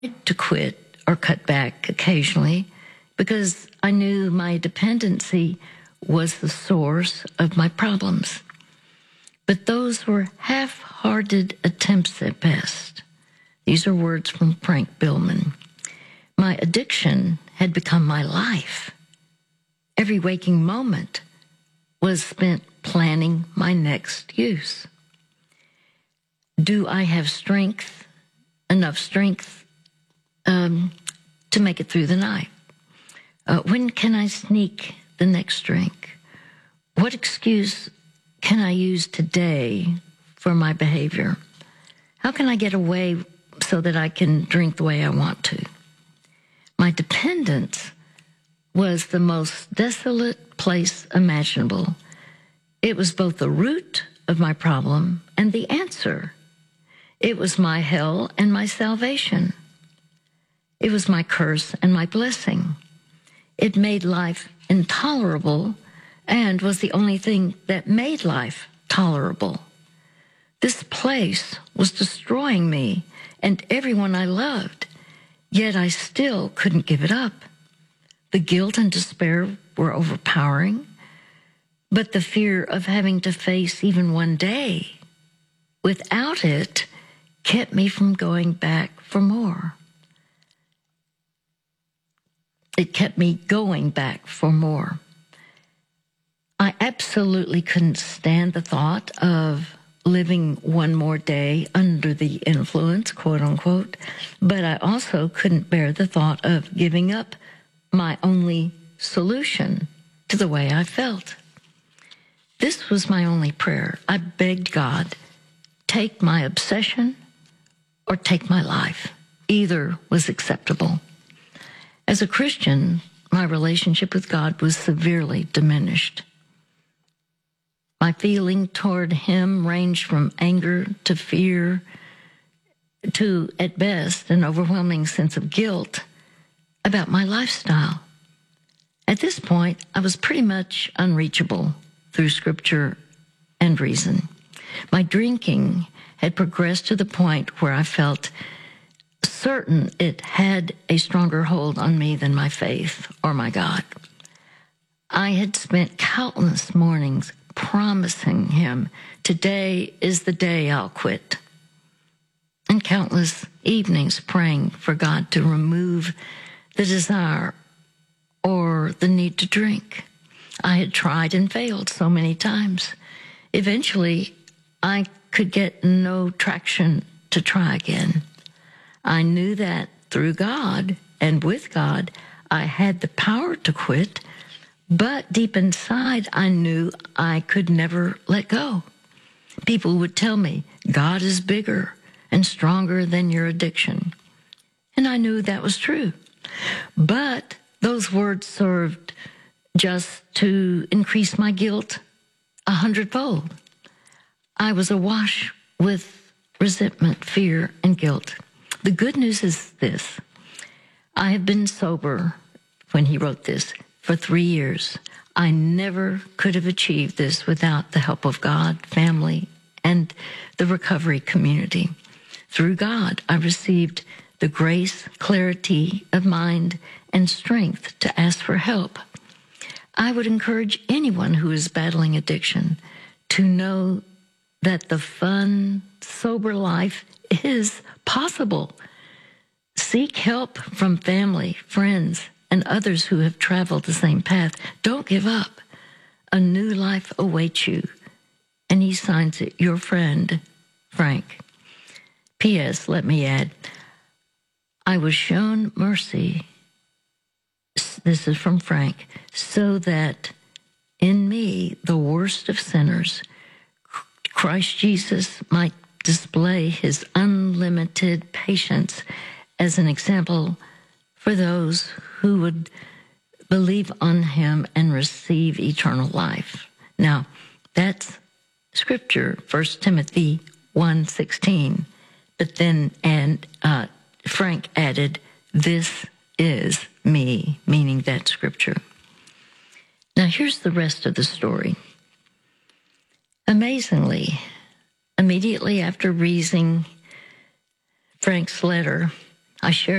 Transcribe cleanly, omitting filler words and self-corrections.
to quit or cut back occasionally because I knew my dependency was the source of my problems. But those were half-hearted attempts at best. These are words from Frank Billman. My addiction had become my life. Every waking moment was spent planning my next use. Do I have enough strength to make it through the night? When can I sneak the next drink? What excuse can I use today for my behavior? How can I get away so that I can drink the way I want to? My dependence was the most desolate place imaginable. It was both the root of my problem and the answer. It was my hell and my salvation. It was my curse and my blessing. It made life intolerable and was the only thing that made life tolerable. This place was destroying me and everyone I loved, yet I still couldn't give it up. The guilt and despair were overpowering, but the fear of having to face even one day without it kept me from going back for more. It kept me going back for more. I absolutely couldn't stand the thought of living one more day under the influence, quote unquote, but I also couldn't bear the thought of giving up my only solution to the way I felt. This was my only prayer. I begged God, take my obsession or take my life. Either was acceptable. As a Christian, my relationship with God was severely diminished. My feeling toward him ranged from anger to fear to, at best, an overwhelming sense of guilt about my lifestyle. At this point, I was pretty much unreachable through scripture and reason. My drinking had progressed to the point where I felt certain it had a stronger hold on me than my faith or my God. I had spent countless mornings promising him, today is the day I'll quit, and countless evenings praying for God to remove the desire or the need to drink. I had tried and failed so many times. Eventually, I could get no traction to try again. I knew that through God and with God, I had the power to quit, but deep inside, I knew I could never let go. People would tell me, God is bigger and stronger than your addiction. And I knew that was true. But those words served just to increase my guilt 100-fold. I was awash with resentment, fear, and guilt. The good news is this. I have been sober, when he wrote this, for 3 years. I never could have achieved this without the help of God, family, and the recovery community. Through God, I received the grace, clarity of mind, and strength to ask for help. I would encourage anyone who is battling addiction to know that the fun, sober life is possible. Seek help from family, friends, and others who have traveled the same path. Don't give up. A new life awaits you. And he signs it, your friend, Frank. P.S., let me add, I was shown mercy, this is from Frank, so that in me, the worst of sinners, Christ Jesus might display his unlimited patience as an example for those who would believe on him and receive eternal life. Now, that's scripture, 1 Timothy 1:16. But then Frank added, this is me, meaning that scripture. Now, here's the rest of the story. Amazingly, immediately after reading Frank's letter, I shared